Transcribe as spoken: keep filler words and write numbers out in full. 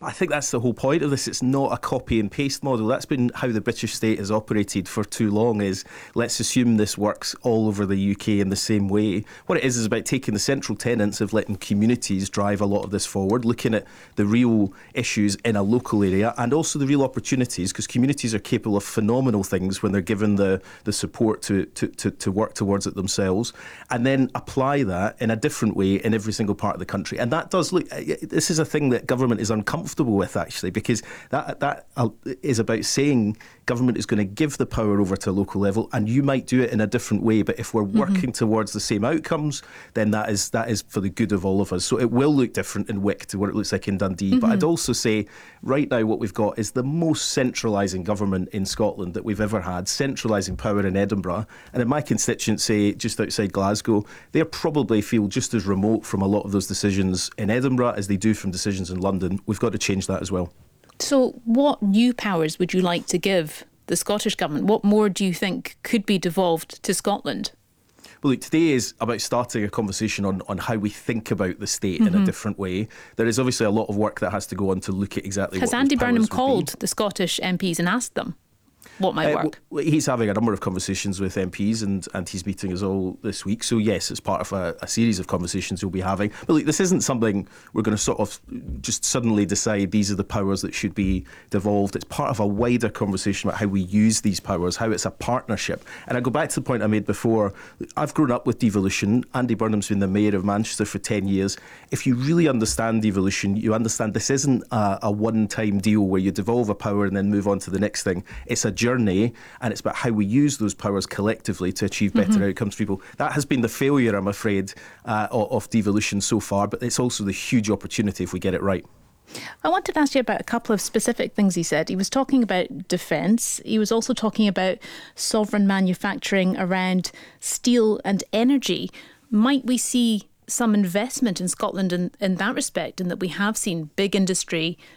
I think that's the whole point of this. It's not a copy and paste model. That's been how the British state has operated for too long, is let's assume this works all over the U K in the same way. What it is is about taking the central tenets of letting communities drive a lot of this forward, looking at the real issues in a local area and also the real opportunities, because communities are capable of phenomenal things when they're given the, the support to, to, to, to work towards it themselves, and then apply that in a different way in every single part of the country. And that does look, this is a thing that government is uncomfortable with, actually, because that that is about saying government is going to give the power over to a local level, and you might do it in a different way, but if we're working mm-hmm. towards the same outcomes, then that is that is for the good of all of us. So it will look different in Wick to what it looks like in Dundee. Mm-hmm. But I'd also say right now what we've got is the most centralising government in Scotland that we've ever had, centralising power in Edinburgh. And in my constituency, just outside Glasgow, they probably feel just as remote from a lot of those decisions in Edinburgh as they do from decisions in London. We've got to change that as well. So what new powers would you like to give the Scottish Government? What more do you think could be devolved to Scotland? Well, look, today is about starting a conversation on, on how we think about the state mm-hmm. in a different way. There is obviously a lot of work that has to go on to look at exactly Has what Andy those powers Burnham would called be. the Scottish M Ps and asked them what might Uh, work? well, he's having a number of conversations with M Ps and, and he's meeting us all this week. So yes, it's part of a, a series of conversations we'll be having. But look, this isn't something we're going to sort of just suddenly decide these are the powers that should be devolved. It's part of a wider conversation about how we use these powers, how it's a partnership. And I go back to the point I made before. I've grown up with devolution. Andy Burnham's been the mayor of Manchester for ten years. If you really understand devolution, you understand this isn't a, a one-time deal where you devolve a power and then move on to the next thing. It's a journey, and it's about how we use those powers collectively to achieve better mm-hmm. outcomes for people. That has been the failure, I'm afraid, uh, of, of devolution so far, but it's also the huge opportunity if we get it right. I wanted to ask you about a couple of specific things he said. He was talking about defence. He was also talking about sovereign manufacturing around steel and energy. Might we see some investment in Scotland in, in that respect, in that we have seen big industry